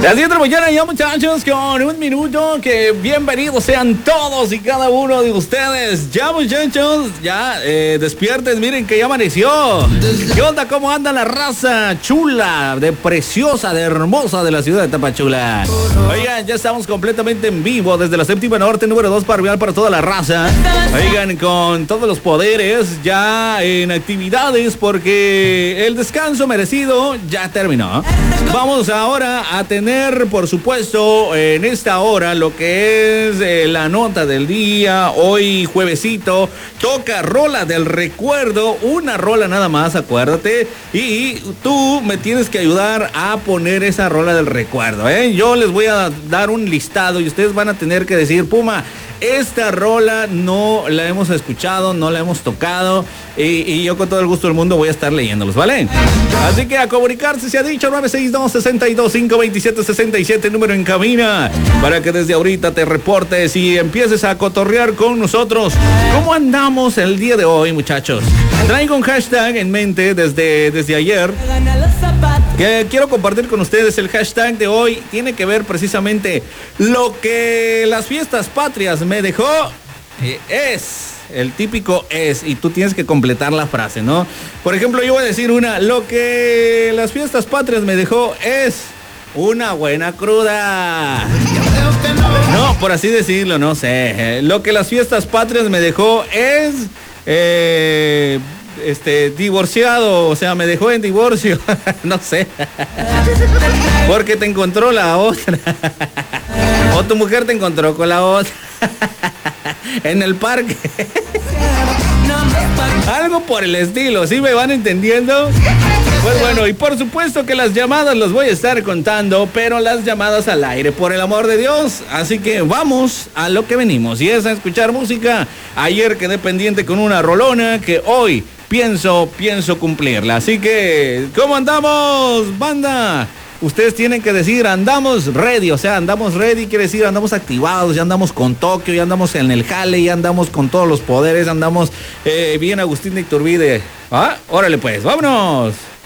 Las 10 de la mañana ya, muchachos, con un minuto. Que bienvenidos sean todos y cada uno de ustedes. Ya, muchachos, ya despierten, miren que ya amaneció. ¿Qué onda? ¿Cómo anda la raza chula, de preciosa, de hermosa de la ciudad de Tapachula? Oigan, ya estamos completamente en vivo desde la séptima norte, número 2, para toda la raza. Oigan, con todos los poderes ya en actividades, porque el descanso merecido ya terminó. Vamos ahora a tener, por supuesto, en esta hora lo que es la nota del día. Hoy juevesito toca rola del recuerdo, una rola nada más, acuérdate, y tú me tienes que ayudar a poner esa rola del recuerdo, ¿eh? Yo les voy a dar un listado y ustedes van a tener que decir: Puma, esta rola no la hemos escuchado, no la hemos tocado, y yo con todo el gusto del mundo voy a estar leyéndolos, ¿vale? Así que a comunicarse, se ha dicho, 962-62-527-67, número en cabina, para que desde ahorita te reportes y empieces a cotorrear con nosotros. ¿Cómo andamos el día de hoy, muchachos? Traigo un hashtag en mente desde ayer que quiero compartir con ustedes. El hashtag de hoy tiene que ver precisamente lo que las fiestas patrias me dejó. Es el típico es, y tú tienes que completar la frase, ¿no? Por ejemplo, yo voy a decir lo que las fiestas patrias me dejó es una buena cruda. No, por así decirlo, no sé. Lo que las fiestas patrias me dejó es divorciado, o sea, me dejó en divorcio. No sé. Porque te encontró la otra. O tu mujer te encontró con la otra. En el parque. Algo por el estilo, ¿sí me van entendiendo? Pues bueno, y por supuesto que las llamadas las voy a estar contando, pero las llamadas al aire, por el amor de Dios. Así que vamos a lo que venimos, y es a escuchar música. Ayer quedé pendiente con una rolona que hoy pienso cumplirla. Así que, ¿cómo andamos, banda? Ustedes tienen que decir: andamos ready. O sea, andamos ready quiere decir andamos activados, ya andamos con Tokio, ya andamos en el jale, ya andamos con todos los poderes, andamos bien Agustín de Iturbide. Órale pues, vámonos.